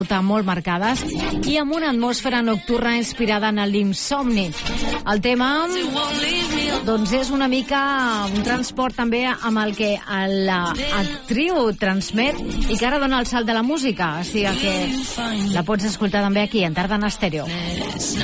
molt marcades i amb una atmosfera nocturna inspirada en l'insomni. El tema doncs és una mica un transport també amb el que l'actriu transmet i que ara dona el salt de la música, o sigui que la pots escoltar també aquí en Tardana Estèreo.